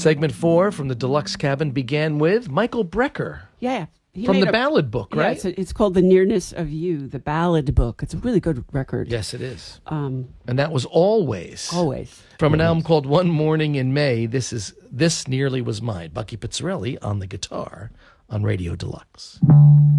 Segment 4 from the Deluxe Cabin began with Michael Brecker. Yeah. From the ballad book, right? Yeah, it's called The Nearness of You, the ballad book. It's a really good record. Yes, it is. And that was Always. Always. From an album called One Morning in May. This Nearly Was Mine. Bucky Pizzarelli on the guitar on Radio Deluxe.